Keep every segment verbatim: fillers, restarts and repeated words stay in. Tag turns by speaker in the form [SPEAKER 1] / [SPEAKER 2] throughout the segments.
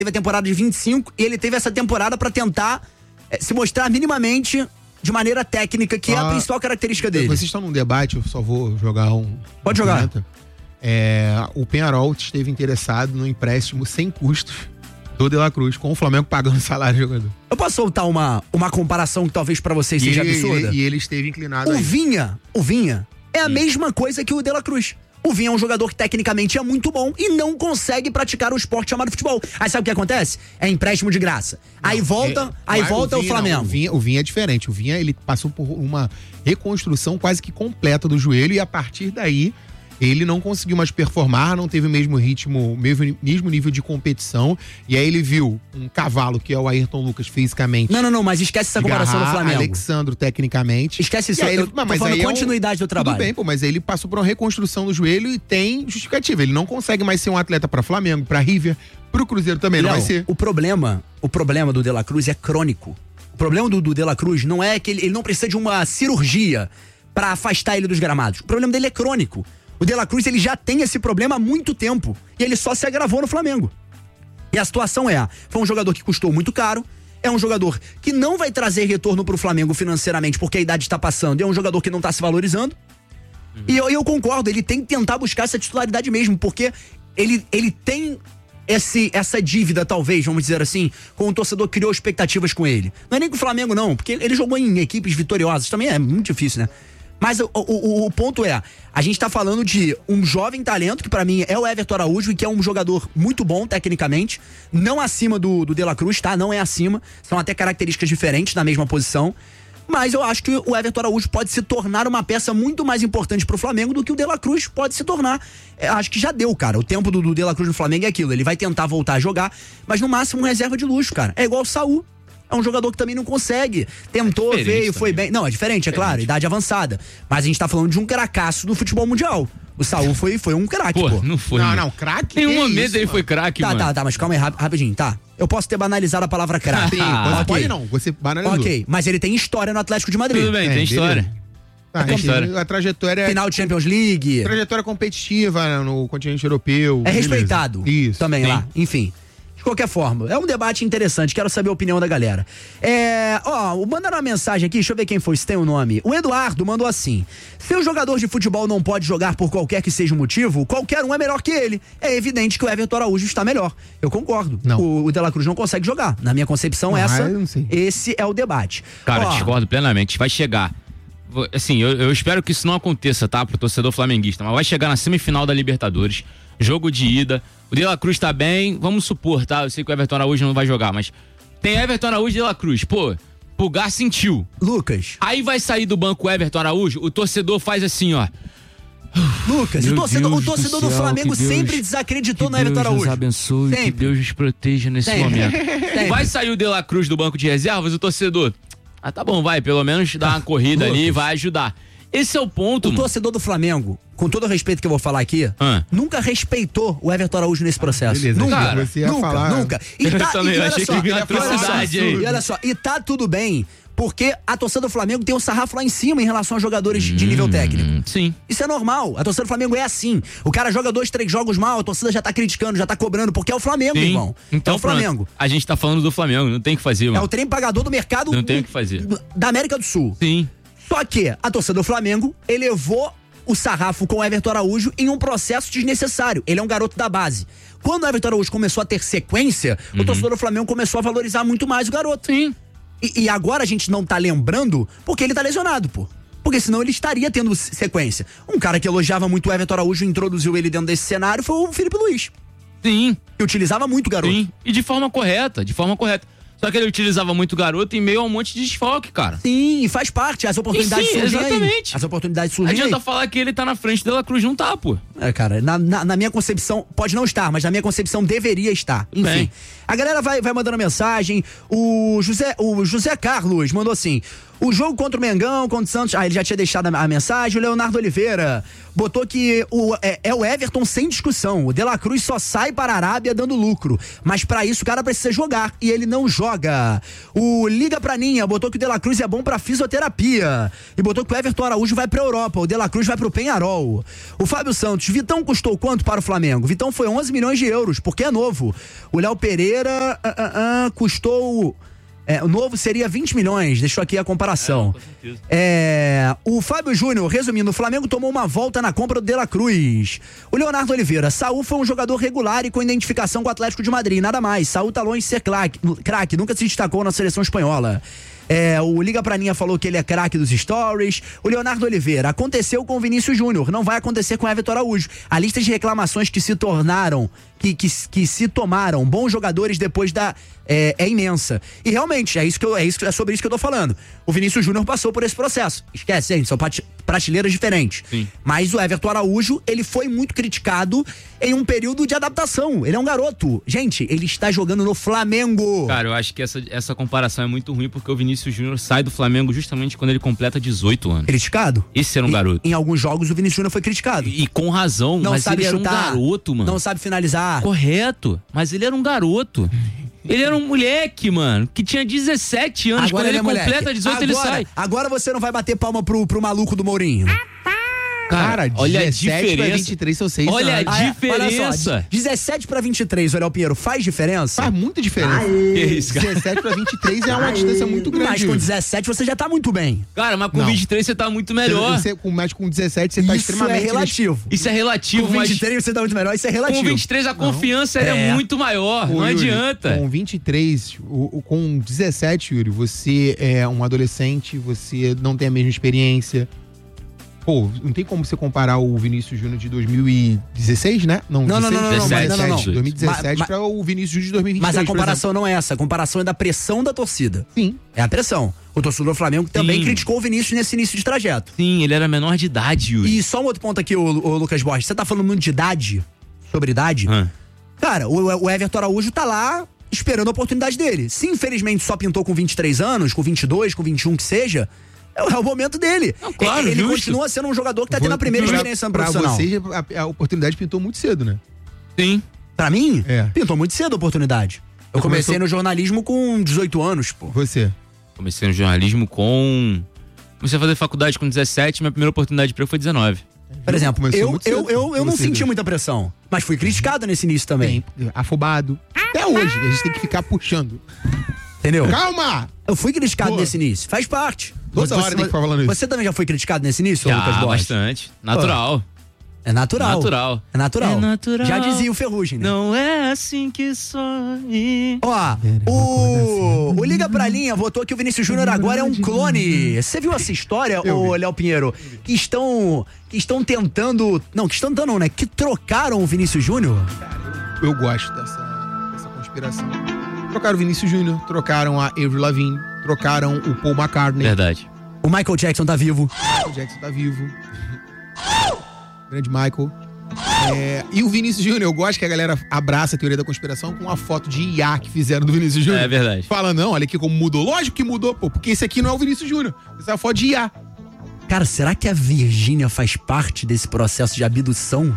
[SPEAKER 1] teve a temporada de vinte e cinco e ele teve essa temporada pra tentar é, se mostrar minimamente de maneira técnica, que ah, é a principal característica dele.
[SPEAKER 2] Vocês estão num debate, eu só vou jogar um...
[SPEAKER 1] Pode jogar.
[SPEAKER 2] Comenta. É, o Peñarol esteve interessado no empréstimo sem custos do De La Cruz, com o Flamengo pagando salário do jogador.
[SPEAKER 1] Eu posso soltar uma, uma comparação que talvez pra vocês
[SPEAKER 2] e
[SPEAKER 1] seja
[SPEAKER 2] ele,
[SPEAKER 1] absurda?
[SPEAKER 2] Ele, e ele esteve inclinado
[SPEAKER 1] O
[SPEAKER 2] aí.
[SPEAKER 1] Vinha, o Vinha é a hum. mesma coisa que o De La Cruz. O Vinha é um jogador que tecnicamente é muito bom e não consegue praticar o esporte chamado futebol. Aí sabe o que acontece? É empréstimo de graça. Não, aí volta, é, aí volta o, Vinha, o Flamengo.
[SPEAKER 2] Não, o, Vinha, o Vinha é diferente. O Vinha, ele passou por uma reconstrução quase que completa do joelho e a partir daí ele não conseguiu mais performar, não teve o mesmo ritmo, o mesmo, mesmo nível de competição. E aí ele viu um cavalo, que é o Ayrton Lucas, fisicamente.
[SPEAKER 1] Não, não, não, mas esquece essa comparação do Flamengo.
[SPEAKER 2] Alexandro, tecnicamente.
[SPEAKER 1] Esquece isso, ele,
[SPEAKER 2] não, mas
[SPEAKER 1] tô falando
[SPEAKER 2] aí
[SPEAKER 1] continuidade
[SPEAKER 2] é um,
[SPEAKER 1] do trabalho.
[SPEAKER 2] Tudo bem, pô, mas aí ele passou por uma reconstrução do joelho e tem justificativa. Ele não consegue mais ser um atleta para Flamengo, para River, pro Cruzeiro também, não, não vai ser.
[SPEAKER 1] O problema, o problema do De La Cruz é crônico. O problema do, do De La Cruz não é que ele, ele não precisa de uma cirurgia para afastar ele dos gramados. O problema dele é crônico. O De La Cruz, ele já tem esse problema há muito tempo. E ele só se agravou no Flamengo. E a situação é, foi um jogador que custou muito caro, é um jogador que não vai trazer retorno pro Flamengo financeiramente porque a idade está passando, e é um jogador que não está se valorizando. Uhum. E eu, eu concordo, ele tem que tentar buscar essa titularidade mesmo, porque ele, ele tem esse, essa dívida, talvez, vamos dizer assim, com o torcedor que criou expectativas com ele. Não é nem com o Flamengo, não, porque ele jogou em equipes vitoriosas, também é muito difícil, né? Mas o, o, o ponto é, a gente tá falando de um jovem talento, que pra mim é o Everton Araújo, e que é um jogador muito bom tecnicamente, não acima do, do De La Cruz, tá? Não é acima, são até características diferentes na mesma posição, mas eu acho que o Everton Araújo pode se tornar uma peça muito mais importante pro Flamengo do que o De La Cruz pode se tornar. É, acho que já deu, cara, o tempo do, do De La Cruz no Flamengo é aquilo, ele vai tentar voltar a jogar, mas no máximo um reserva de luxo, cara, é igual o Saúl. É um jogador que também não consegue. Tentou, é veio, foi também. bem. Não, é diferente, é, é claro, idade avançada. Mas a gente tá falando de um cracaço do futebol mundial. O Saúl foi, foi um craque, pô.
[SPEAKER 3] Pô, não foi.
[SPEAKER 2] Não, não, craque.
[SPEAKER 3] Em um momento ele foi craque,
[SPEAKER 1] tá,
[SPEAKER 3] mano.
[SPEAKER 1] Tá, tá, tá, mas calma aí, rap, rapidinho, tá? Eu posso ter banalizado a palavra craque.
[SPEAKER 2] Ah,
[SPEAKER 1] okay.
[SPEAKER 2] Pode não, você banalizou.
[SPEAKER 1] Ok, mas ele tem história no Atlético de Madrid.
[SPEAKER 3] Tudo bem,
[SPEAKER 2] é,
[SPEAKER 3] tem história.
[SPEAKER 2] Tá,
[SPEAKER 3] tem história.
[SPEAKER 2] A trajetória é...
[SPEAKER 1] Final de Champions League.
[SPEAKER 2] Trajetória competitiva no continente europeu.
[SPEAKER 1] É respeitado.
[SPEAKER 2] Isso.
[SPEAKER 1] Também
[SPEAKER 2] sim.
[SPEAKER 1] lá, enfim. De qualquer forma, é um debate interessante, quero saber a opinião da galera. É, ó, mandaram uma mensagem aqui, deixa eu ver quem foi, se tem o um nome. O Eduardo mandou assim: se o jogador de futebol não pode jogar por qualquer que seja o motivo, qualquer um é melhor que ele. É evidente que o Everton Araújo está melhor. Eu concordo.
[SPEAKER 2] Não.
[SPEAKER 1] O, o De La Cruz não consegue jogar. Na minha concepção,
[SPEAKER 2] não,
[SPEAKER 1] essa,
[SPEAKER 2] eu não sei.
[SPEAKER 1] esse é o debate.
[SPEAKER 3] Cara,
[SPEAKER 1] ó,
[SPEAKER 3] discordo plenamente. Vai chegar. Assim, eu, eu espero que isso não aconteça, tá? Pro torcedor flamenguista, mas vai chegar na semifinal da Libertadores, jogo de ida. O De La Cruz tá bem, vamos supor, tá? Eu sei que o Everton Araújo não vai jogar, mas tem Everton Araújo e De La Cruz. Pô, Pulgar sentiu.
[SPEAKER 1] Lucas.
[SPEAKER 3] Aí vai sair do banco o Everton Araújo, o torcedor faz assim, ó.
[SPEAKER 1] Lucas, o torcedor, o torcedor do,
[SPEAKER 3] do céu,
[SPEAKER 1] Flamengo
[SPEAKER 3] Deus,
[SPEAKER 1] sempre desacreditou no Everton
[SPEAKER 3] Araújo. Que
[SPEAKER 1] Araújo.
[SPEAKER 3] Deus abençoe,
[SPEAKER 1] sempre.
[SPEAKER 3] que Deus os proteja nesse
[SPEAKER 1] sempre.
[SPEAKER 3] momento.
[SPEAKER 1] Sempre.
[SPEAKER 3] Vai sair o De La Cruz do banco de reservas, o torcedor... Ah, tá bom, vai, pelo menos dá uma corrida ali e vai ajudar. Esse é o ponto,
[SPEAKER 1] O
[SPEAKER 3] mano.
[SPEAKER 1] torcedor do Flamengo, com todo o respeito que eu vou falar aqui,
[SPEAKER 3] ah.
[SPEAKER 1] nunca respeitou o Everton Araújo nesse processo.
[SPEAKER 2] Beleza,
[SPEAKER 1] nunca,
[SPEAKER 2] cara, você ia
[SPEAKER 1] nunca,
[SPEAKER 2] falar...
[SPEAKER 1] nunca. E
[SPEAKER 3] Eu
[SPEAKER 1] tá,
[SPEAKER 3] também,
[SPEAKER 1] e
[SPEAKER 3] eu
[SPEAKER 1] olha
[SPEAKER 3] achei
[SPEAKER 1] só,
[SPEAKER 3] que vinha
[SPEAKER 1] e olha
[SPEAKER 3] atrocidade
[SPEAKER 1] só,
[SPEAKER 3] aí.
[SPEAKER 1] E olha só, e tá tudo bem, porque a torcida do Flamengo tem um sarrafo lá em cima em relação a jogadores hum, de nível técnico.
[SPEAKER 3] Sim.
[SPEAKER 1] Isso é normal. A torcida do Flamengo é assim. O cara joga dois, três jogos mal, a torcida já tá criticando, já tá cobrando, porque é o Flamengo,
[SPEAKER 3] sim.
[SPEAKER 1] irmão.
[SPEAKER 3] Então,
[SPEAKER 1] é o Flamengo.
[SPEAKER 3] Pronto. A gente tá falando do Flamengo, não tem o que fazer, mano.
[SPEAKER 1] É o trem pagador do mercado
[SPEAKER 3] Não tem o que fazer.
[SPEAKER 1] da América do Sul.
[SPEAKER 3] Sim.
[SPEAKER 1] Só que a torcida do Flamengo elevou o sarrafo com o Everton Araújo em um processo desnecessário. Ele é um garoto da base. Quando o Everton Araújo começou a ter sequência, uhum. o torcedor do Flamengo começou a valorizar muito mais o garoto.
[SPEAKER 3] Sim.
[SPEAKER 1] E, e agora a gente não tá lembrando porque ele tá lesionado, pô. Porque senão ele estaria tendo sequência. Um cara que elogiava muito o Everton Araújo e introduziu ele dentro desse cenário foi o Felipe Luiz.
[SPEAKER 3] Sim.
[SPEAKER 1] Que utilizava muito o garoto.
[SPEAKER 3] Sim. E de forma correta, de forma correta. Só que ele utilizava muito o garoto em meio a um monte de desfalque, cara.
[SPEAKER 1] Sim, e faz parte. As oportunidades
[SPEAKER 3] sim,
[SPEAKER 1] surgem
[SPEAKER 3] exatamente.
[SPEAKER 1] aí. As oportunidades surgem
[SPEAKER 3] Adianta
[SPEAKER 1] aí.
[SPEAKER 3] falar que ele tá na frente do De La Cruz, não tá, pô.
[SPEAKER 1] É, cara, na, na, na minha concepção, pode não estar, mas na minha concepção deveria estar. Enfim. Bem. A galera vai, vai mandando mensagem. O José, o José Carlos mandou assim: O jogo contra o Mengão, contra o Santos... Ah, ele já tinha deixado a, a mensagem. O Leonardo Oliveira botou que o, é, é o Everton sem discussão. O De La Cruz só sai para a Arábia dando lucro. Mas pra isso o cara precisa jogar. E ele não joga. O Liga Praninha botou que o De La Cruz é bom pra fisioterapia. E botou que o Everton Araújo vai pra Europa. O De La Cruz vai pro Penharol. O Fábio Santos, Vitão custou quanto para o Flamengo? Vitão foi onze milhões de euros, porque é novo. O Léo Pereira uh, uh, uh, custou... É, o novo seria vinte milhões, deixou aqui a comparação. É, é, o Fábio Júnior, resumindo, o Flamengo tomou uma volta na compra do De La Cruz. O Leonardo Oliveira, Saúl foi um jogador regular e com identificação com o Atlético de Madrid, nada mais. Saúl tá longe de ser craque, nunca se destacou na seleção espanhola. É, o Liga Praninha falou que ele é craque dos stories. O Leonardo Oliveira, aconteceu com o Vinícius Júnior, não vai acontecer com o Everton Araújo. A lista de reclamações que se tornaram, que, que, que se tomaram bons jogadores depois da... É, é imensa. E realmente, é, isso que eu, é, isso, é sobre isso que eu tô falando. O Vinícius Júnior passou por esse processo. Esquece, gente, são prateleiras diferentes.
[SPEAKER 3] Sim.
[SPEAKER 1] Mas o Everton Araújo, ele foi muito criticado em um período de adaptação. Ele é um garoto. Gente, ele está jogando no Flamengo.
[SPEAKER 3] Cara, eu acho que essa, essa comparação é muito ruim porque o Vinícius Júnior sai do Flamengo justamente quando ele completa dezoito anos.
[SPEAKER 1] Criticado?
[SPEAKER 3] Esse era um
[SPEAKER 1] e,
[SPEAKER 3] garoto.
[SPEAKER 1] Em alguns jogos o Vinícius Júnior foi criticado.
[SPEAKER 3] E, e com razão,
[SPEAKER 1] não
[SPEAKER 3] mas
[SPEAKER 1] sabe
[SPEAKER 3] ele
[SPEAKER 1] chutar,
[SPEAKER 3] era um garoto, mano.
[SPEAKER 1] Não sabe finalizar.
[SPEAKER 3] Correto, mas ele era um garoto. Ele era um moleque, mano, que tinha dezessete anos.
[SPEAKER 1] Agora
[SPEAKER 3] quando ele,
[SPEAKER 1] ele é
[SPEAKER 3] completa
[SPEAKER 1] moleque.
[SPEAKER 3] dezoito,
[SPEAKER 1] agora,
[SPEAKER 3] ele sai.
[SPEAKER 1] Agora você não vai bater palma pro, pro maluco do Mourinho.
[SPEAKER 2] Cara,
[SPEAKER 3] olha a
[SPEAKER 2] dezessete pra
[SPEAKER 3] diferença.
[SPEAKER 2] vinte e três são seis
[SPEAKER 3] Olha
[SPEAKER 2] anos.
[SPEAKER 3] a
[SPEAKER 1] Ah, é,
[SPEAKER 3] diferença.
[SPEAKER 1] olha só, dezessete pra vinte e três, olha o Pinheiro, faz diferença?
[SPEAKER 2] Faz muita diferença.
[SPEAKER 3] Que isso, cara?
[SPEAKER 2] dezessete pra vinte e três é uma distância muito grande.
[SPEAKER 1] Mas com dezessete você já tá muito bem.
[SPEAKER 3] Cara, mas com
[SPEAKER 2] Não.
[SPEAKER 3] vinte e três você tá muito melhor.
[SPEAKER 2] Você, com, mas com dezessete você tá
[SPEAKER 1] Isso
[SPEAKER 2] extremamente...
[SPEAKER 1] é relativo.
[SPEAKER 3] Isso é relativo,
[SPEAKER 1] Com
[SPEAKER 3] mas
[SPEAKER 1] vinte e três você tá muito melhor, isso é relativo.
[SPEAKER 3] com vinte e três a confiança ela é.
[SPEAKER 1] É.
[SPEAKER 3] muito maior.
[SPEAKER 2] Ô,
[SPEAKER 3] não
[SPEAKER 2] Yuri,
[SPEAKER 3] adianta.
[SPEAKER 2] Com vinte e três, o, o, com dezessete, Yuri, você é um adolescente, você não tem a mesma experiência. Pô, não tem como você comparar o Vinícius Júnior de dois mil e dezesseis, né?
[SPEAKER 1] Não, não, não, não, não,
[SPEAKER 3] dezessete,
[SPEAKER 1] não, não, não.
[SPEAKER 2] dois mil e dezessete
[SPEAKER 1] Ma- ma-
[SPEAKER 2] para o Vinícius Júnior de dois mil e vinte e três.
[SPEAKER 1] Mas a
[SPEAKER 2] por
[SPEAKER 1] comparação não é essa, a comparação é da pressão da torcida.
[SPEAKER 2] exemplo. Sim.
[SPEAKER 1] É a pressão. O torcedor do Flamengo também
[SPEAKER 3] Sim.
[SPEAKER 1] criticou o Vinícius nesse início de trajeto.
[SPEAKER 3] Sim, ele era menor de idade, Yuri.
[SPEAKER 1] E só um outro ponto aqui, o, o Lucas Borges, você tá falando muito de idade, sobre idade.
[SPEAKER 3] Hã.
[SPEAKER 1] Cara, o, o Everton Araújo tá lá esperando a oportunidade dele. Se infelizmente só pintou com vinte e três anos, com vinte e dois, com vinte e um que seja, é o, é o momento dele.
[SPEAKER 3] Não, claro,
[SPEAKER 1] ele
[SPEAKER 3] justo.
[SPEAKER 1] continua sendo um jogador que tá tendo a primeira
[SPEAKER 2] Pra-
[SPEAKER 1] experiência no
[SPEAKER 2] pra
[SPEAKER 1] profissional.
[SPEAKER 2] vocês, a, a oportunidade pintou muito cedo, né?
[SPEAKER 3] Sim.
[SPEAKER 1] Pra mim,
[SPEAKER 2] É.
[SPEAKER 1] pintou muito cedo a oportunidade. Eu
[SPEAKER 2] Você
[SPEAKER 1] comecei
[SPEAKER 2] começou-
[SPEAKER 1] no jornalismo com dezoito anos, pô.
[SPEAKER 2] Você.
[SPEAKER 3] Comecei no jornalismo com... Comecei a fazer faculdade com dezessete, minha primeira oportunidade de emprego foi dezenove.
[SPEAKER 1] Por exemplo,
[SPEAKER 2] Começou
[SPEAKER 1] eu,
[SPEAKER 2] muito
[SPEAKER 1] eu,
[SPEAKER 2] cedo
[SPEAKER 1] eu, eu
[SPEAKER 2] pra
[SPEAKER 1] não
[SPEAKER 2] você,
[SPEAKER 1] senti
[SPEAKER 2] Deus.
[SPEAKER 1] muita pressão, mas fui criticado nesse início também.
[SPEAKER 2] Bem, afobado. Até hoje, a gente tem que ficar puxando.
[SPEAKER 1] Entendeu?
[SPEAKER 2] Calma!
[SPEAKER 1] Eu fui criticado
[SPEAKER 2] Pô.
[SPEAKER 1] nesse início. Faz parte.
[SPEAKER 2] Toda hora tem que ficar falando isso.
[SPEAKER 1] Você também já foi criticado nesse início, Lucas
[SPEAKER 3] Já,
[SPEAKER 1] Borges?
[SPEAKER 3] bastante. Natural.
[SPEAKER 1] É natural.
[SPEAKER 3] Natural.
[SPEAKER 1] É natural.
[SPEAKER 3] É natural.
[SPEAKER 1] Já dizia o Ferrugem, né?
[SPEAKER 3] Não é assim que sonhe.
[SPEAKER 1] Ó, o, o Liga Pra Linha votou que o Vinícius Júnior agora é um clone. Você viu essa história,
[SPEAKER 2] Eu
[SPEAKER 1] ô
[SPEAKER 2] vi.
[SPEAKER 1] Léo Pinheiro? Que estão, que estão tentando... Não, que estão tentando não, né? Que trocaram o Vinícius Júnior.
[SPEAKER 2] Eu gosto dessa, dessa conspiração. Trocaram o Vinícius Júnior, trocaram a Avril Lavigne, trocaram o Paul McCartney.
[SPEAKER 3] Verdade.
[SPEAKER 1] O Michael Jackson tá vivo.
[SPEAKER 2] O Jackson tá vivo. Grande Michael. É, e o Vinícius Júnior, eu gosto que a galera abraça a teoria da conspiração com a foto de I A que fizeram do Vinícius Júnior.
[SPEAKER 3] É verdade.
[SPEAKER 2] Fala, não, olha aqui como mudou. Lógico que mudou, pô, porque esse aqui não é o Vinícius Júnior. Essa é a foto de I A.
[SPEAKER 1] Cara, será que a Virgínia faz parte desse processo de abdução?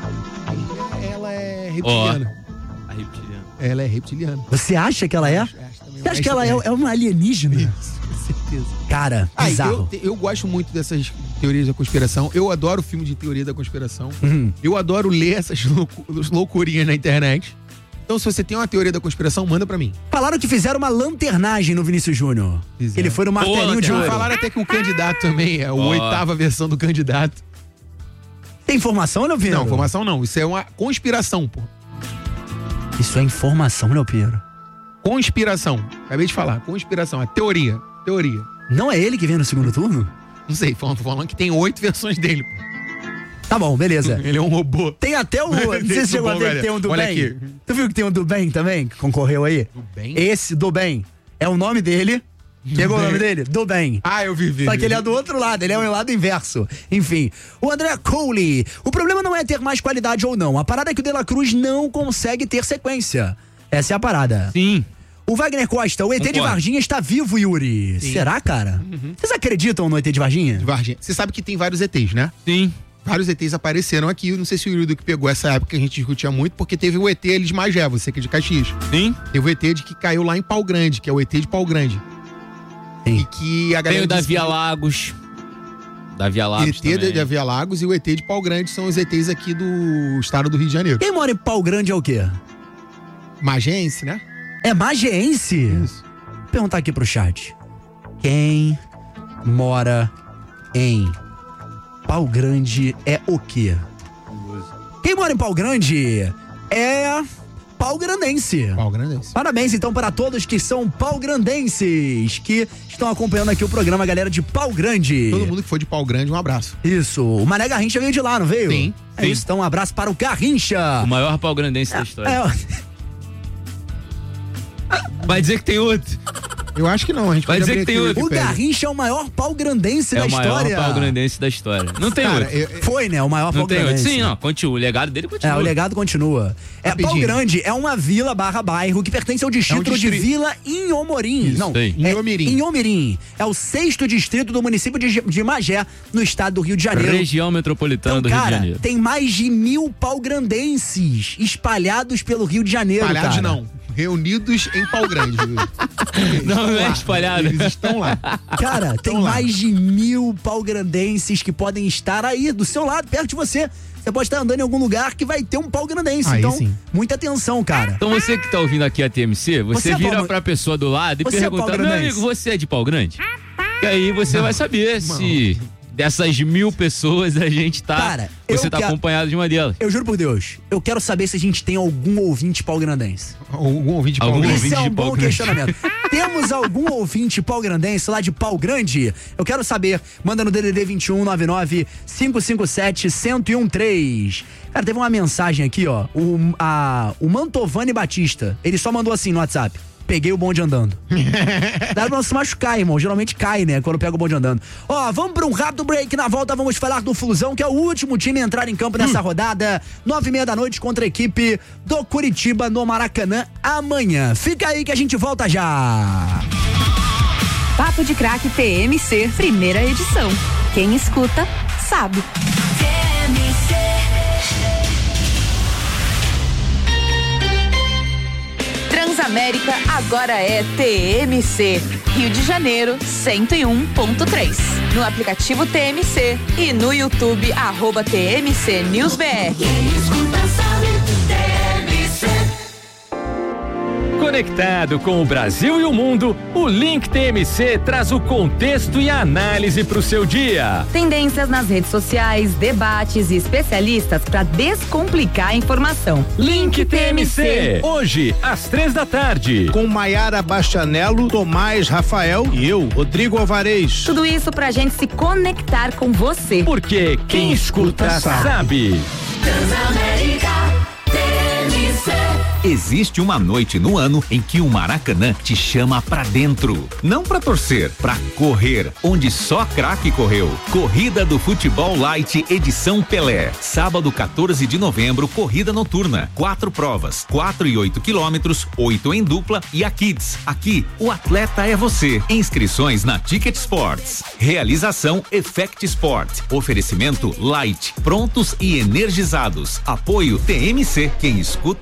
[SPEAKER 2] Ela é reptiliana.
[SPEAKER 3] A reptiliana.
[SPEAKER 2] Ela é reptiliana.
[SPEAKER 1] Você acha que ela é?
[SPEAKER 2] Acho- acho também
[SPEAKER 1] Você acha
[SPEAKER 2] mais
[SPEAKER 1] que ela é,
[SPEAKER 2] sobre-
[SPEAKER 1] é uma alienígena?
[SPEAKER 2] Isso, com certeza.
[SPEAKER 1] Cara,
[SPEAKER 2] Ah,
[SPEAKER 1] bizarro.
[SPEAKER 2] eu, eu gosto muito dessas teorias da conspiração. Eu adoro filme de teoria da conspiração.
[SPEAKER 1] Uhum.
[SPEAKER 2] Eu adoro ler essas loucu- loucurinhas na internet. Então, se você tem uma teoria da conspiração, manda pra mim.
[SPEAKER 1] Falaram que fizeram uma lanternagem no Vinícius Júnior.
[SPEAKER 2] Fizeram.
[SPEAKER 1] Ele foi no martelinho
[SPEAKER 3] Boa,
[SPEAKER 1] de
[SPEAKER 3] lanternagem.
[SPEAKER 1] ouro.
[SPEAKER 2] Falaram até que o candidato também é a
[SPEAKER 3] Ó.
[SPEAKER 2] oitava versão do candidato.
[SPEAKER 1] Tem informação, Léo Pinheiro?
[SPEAKER 2] Não, informação não. Isso é uma conspiração, pô.
[SPEAKER 1] Isso é informação, Léo Pinheiro.
[SPEAKER 2] Conspiração. Acabei de falar. Conspiração. É teoria. Teoria.
[SPEAKER 1] Não é ele que vem no segundo turno?
[SPEAKER 2] Não sei, falando, tô falando que tem oito versões dele. pô.
[SPEAKER 1] Tá bom, beleza.
[SPEAKER 2] Ele é um robô.
[SPEAKER 1] Tem até o... Não sei se
[SPEAKER 2] Desse
[SPEAKER 1] chegou a
[SPEAKER 2] bom,
[SPEAKER 1] ver que
[SPEAKER 2] velho.
[SPEAKER 1] tem um do
[SPEAKER 2] Olha
[SPEAKER 1] bem.
[SPEAKER 2] aqui.
[SPEAKER 1] Tu viu que tem um do bem também, que concorreu aí?
[SPEAKER 2] Do bem?
[SPEAKER 1] Esse do bem é o nome dele. Pegou o
[SPEAKER 2] bem.
[SPEAKER 1] nome dele? Do bem.
[SPEAKER 2] Ah, eu vi, vi.
[SPEAKER 1] Só
[SPEAKER 2] vi.
[SPEAKER 1] que ele é do outro lado, ele é o lado inverso. Enfim, o André Coley. O problema não é ter mais qualidade ou não. A parada é que o De La Cruz não consegue ter sequência. Essa é a parada.
[SPEAKER 3] Sim.
[SPEAKER 1] O Wagner Costa, o E T
[SPEAKER 3] Concordo.
[SPEAKER 1] de Varginha está vivo, Yuri.
[SPEAKER 2] Sim.
[SPEAKER 1] Será, cara? Uhum. Vocês acreditam no E T de Varginha?
[SPEAKER 2] De Varginha. Você sabe que tem vários E Tês, né?
[SPEAKER 3] Sim.
[SPEAKER 2] Vários E Tês apareceram aqui. Eu não sei se o Yuri que pegou essa época que a gente discutia muito, porque teve o E T ali de Magé, você que é de Caxias.
[SPEAKER 3] Sim.
[SPEAKER 2] Teve o E T de que caiu lá em Pau Grande, que é o E T de Pau Grande.
[SPEAKER 1] Sim.
[SPEAKER 2] E que a
[SPEAKER 3] Tem
[SPEAKER 2] galera.
[SPEAKER 3] o da
[SPEAKER 2] disse
[SPEAKER 3] Via
[SPEAKER 2] que
[SPEAKER 3] Lagos. Da Via
[SPEAKER 2] O
[SPEAKER 3] Lagos
[SPEAKER 2] E T de,
[SPEAKER 3] também.
[SPEAKER 2] de Avia Lagos e o E T de Pau Grande são os E Tês aqui do estado do Rio de Janeiro.
[SPEAKER 1] Quem mora em Pau Grande é o quê?
[SPEAKER 2] Magense, né?
[SPEAKER 1] É mageense?
[SPEAKER 2] Isso.
[SPEAKER 1] Vou perguntar aqui pro chat. Quem mora em Pau Grande é o quê? Quem mora em Pau Grande é paugrandense.
[SPEAKER 2] Pau Grandense.
[SPEAKER 1] Parabéns, então, para todos que são paugrandenses, que estão acompanhando aqui o programa, galera de Pau Grande.
[SPEAKER 2] Todo mundo que for de Pau Grande, um abraço.
[SPEAKER 1] Isso. O Mané Garrincha veio de lá, não veio?
[SPEAKER 2] Sim,
[SPEAKER 1] É
[SPEAKER 3] sim.
[SPEAKER 1] isso, então um abraço para o Garrincha.
[SPEAKER 3] O maior pau-grandense da história.
[SPEAKER 1] É,
[SPEAKER 3] Vai dizer que tem outro.
[SPEAKER 2] Eu acho que não, a gente
[SPEAKER 3] Vai
[SPEAKER 2] pode
[SPEAKER 3] dizer
[SPEAKER 2] abrir
[SPEAKER 3] que tem
[SPEAKER 2] aqui
[SPEAKER 3] outro.
[SPEAKER 1] o
[SPEAKER 2] Wikipedia.
[SPEAKER 1] Garrincha é o maior paugrandense
[SPEAKER 3] É
[SPEAKER 1] da
[SPEAKER 3] o maior
[SPEAKER 1] história.
[SPEAKER 3] pau-grandense da história. Não tem
[SPEAKER 2] Cara,
[SPEAKER 3] outro.
[SPEAKER 2] eu- eu-
[SPEAKER 1] Foi, né? O maior
[SPEAKER 3] Não tem outro.
[SPEAKER 1] paugrandense.
[SPEAKER 3] Sim, não. Continua. O legado dele continua.
[SPEAKER 1] É, o legado continua. É, Pau
[SPEAKER 2] Rapidinho.
[SPEAKER 1] Grande é uma vila barra bairro que pertence ao distrito de
[SPEAKER 2] distrito.
[SPEAKER 1] Vila Inhomorim.
[SPEAKER 2] Isso
[SPEAKER 1] Não,
[SPEAKER 3] aí.
[SPEAKER 1] é
[SPEAKER 2] Inhomirim.
[SPEAKER 1] Inhomirim. É o sexto distrito do município de, de Magé, no estado do Rio de Janeiro.
[SPEAKER 3] Região metropolitana
[SPEAKER 1] Então,
[SPEAKER 3] do Rio de
[SPEAKER 1] cara,
[SPEAKER 3] Janeiro.
[SPEAKER 1] tem mais de mil paugrandenses espalhados pelo Rio de Janeiro,
[SPEAKER 2] Espalhados
[SPEAKER 1] cara.
[SPEAKER 2] não. Reunidos em Pau Grande. viu? Eles
[SPEAKER 3] Não,
[SPEAKER 2] estão
[SPEAKER 3] não é
[SPEAKER 2] lá.
[SPEAKER 3] espalhado.
[SPEAKER 2] Eles estão lá.
[SPEAKER 1] Cara, tem
[SPEAKER 2] lá.
[SPEAKER 1] mais de mil paugrandenses que podem estar aí do seu lado, perto de você. Você pode estar andando em algum lugar que vai ter um paugrandense.
[SPEAKER 2] Aí
[SPEAKER 1] Então,
[SPEAKER 2] sim.
[SPEAKER 1] muita atenção, cara.
[SPEAKER 3] Então você que tá ouvindo aqui a T M C, você,
[SPEAKER 1] Você é
[SPEAKER 3] vira
[SPEAKER 1] pau-
[SPEAKER 3] pra pessoa do lado e
[SPEAKER 1] Você é
[SPEAKER 3] pergunta, meu
[SPEAKER 1] pau-grandense?
[SPEAKER 3] amigo, você é de Pau Grande? E aí você vai saber se dessas mil pessoas a gente tá,
[SPEAKER 1] Cara,
[SPEAKER 3] você
[SPEAKER 1] eu
[SPEAKER 3] tá
[SPEAKER 1] quero-
[SPEAKER 3] acompanhado de uma delas.
[SPEAKER 1] Eu juro por Deus, eu quero saber se a gente tem algum ouvinte paugrandense.
[SPEAKER 2] Algum ouvinte de Pau
[SPEAKER 3] Algum
[SPEAKER 2] Grande.
[SPEAKER 1] Isso
[SPEAKER 3] ouvinte
[SPEAKER 1] é um
[SPEAKER 3] de
[SPEAKER 1] bom
[SPEAKER 3] Pau Grande.
[SPEAKER 1] questionamento. Temos algum ouvinte paugrandense lá de Pau Grande? Eu quero saber. Manda no D D D vinte e um, nove nove, cinco cinco sete, um zero um três. Cara, teve uma mensagem aqui, ó. O, a, o Mantovani Batista, ele só mandou assim no WhatsApp. Peguei o bonde andando. Dá pra não se machucar, irmão. Geralmente cai, né? Quando pega o bonde andando. Ó, vamos pra um rápido break. Na volta vamos falar do Flusão, que é o último time a entrar em campo nessa rodada. Nove e meia da noite contra a equipe do Curitiba no Maracanã amanhã. Fica aí que a gente volta já.
[SPEAKER 4] Papo de Craque T M C, primeira edição. Quem escuta, sabe. Transamérica agora é T M C. Rio de Janeiro, cento e um ponto três. No aplicativo T M C e no YouTube, arroba T M C News B R.
[SPEAKER 5] Conectado com o Brasil e o mundo, o Link T M C traz o contexto e a análise para o seu dia.
[SPEAKER 4] Tendências nas redes sociais, debates e especialistas para descomplicar a informação.
[SPEAKER 5] Link T M C, hoje, às três da tarde.
[SPEAKER 6] Com Maiara Bastianello, Tomás Rafael e eu, Rodrigo Alvarez.
[SPEAKER 4] Tudo isso pra gente se conectar com você.
[SPEAKER 5] Porque quem escuta sabe.
[SPEAKER 7] Existe uma noite no ano em que o Maracanã te chama pra dentro. Não pra torcer, pra correr, onde só craque correu. Corrida do Futebol Light, edição Pelé. Sábado, quatorze de novembro, corrida noturna. Quatro provas, quatro e oito quilômetros, oito em dupla e a Kids. Aqui, o atleta é você. Inscrições na Ticket Sports. Realização Effect Sport. Oferecimento Light, prontos e energizados. Apoio T M C, quem escuta